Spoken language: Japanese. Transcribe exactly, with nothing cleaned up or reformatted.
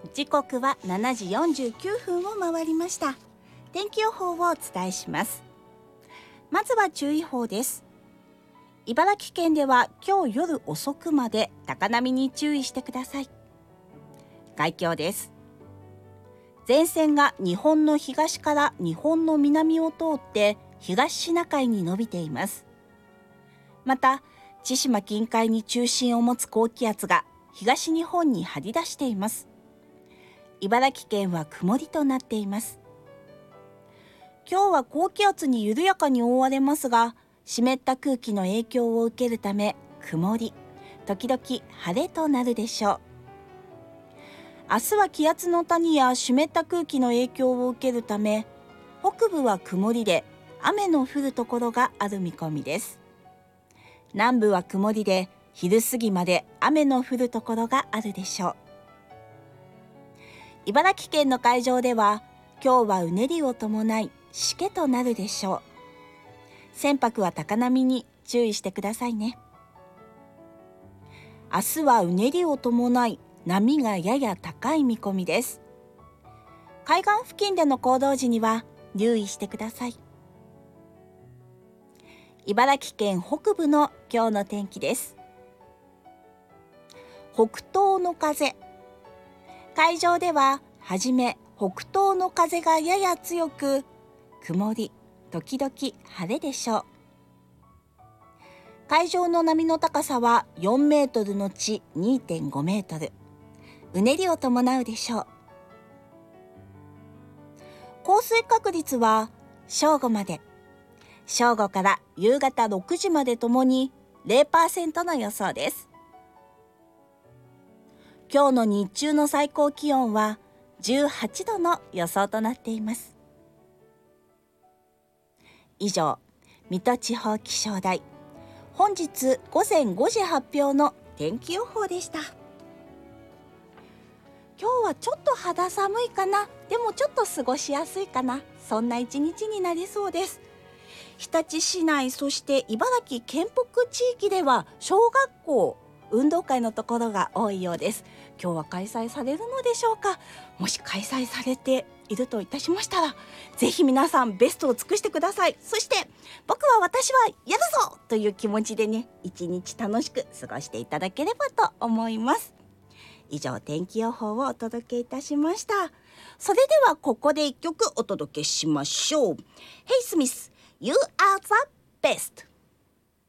時刻はしちじよんじゅうきゅうふんを回りました。天気予報をお伝えします。まずは注意報です。茨城県では今日夜遅くまで高波に注意してください。概況です。前線が日本の東から日本の南を通って東シナ海に伸びています。また千島近海に中心を持つ高気圧が東日本に張り出しています。茨城県は曇りとなっています。今日は高気圧に緩やかに覆われますが、湿った空気の影響を受けるため曇り、時々晴れとなるでしょう。明日は気圧の谷や湿った空気の影響を受けるため、北部は曇りで雨の降るところがある見込みです。南部は曇りで昼過ぎまで雨の降るところがあるでしょう。茨城県の海上では今日はうねりを伴いしけとなるでしょう。船舶は高波に注意してくださいね。明日はうねりを伴い波がやや高い見込みです。海岸付近での行動時には留意してください。茨城県北部の今日の天気です。北東の風。海上でははじめ北東の風がやや強く、曇り、時々晴れでしょう。海上の波の高さはよんメートルのち にてんごメートル。うねりを伴うでしょう。降水確率は正午まで。正午から夕方ろくじまでともに ゼロパーセント の予想です。今日の日中の最高気温はじゅうはちどの予想となっています。以上、水戸地方気象台本日ごぜんごじ発表の天気予報でした。今日はちょっと肌寒いかな、でもちょっと過ごしやすいかな、そんな一日になりそうです。日立市内、そして茨城県北地域では小学校運動会のところが多いようです。今日は開催されるのでしょうか。もし開催されているといたしましたら、ぜひ皆さんベストを尽くしてください。そして僕は私はやるぞという気持ちでね、一日楽しく過ごしていただければと思います。以上、天気予報をお届けいたしました。それではここで一曲お届けしましょう。Hey Smith, You are the best.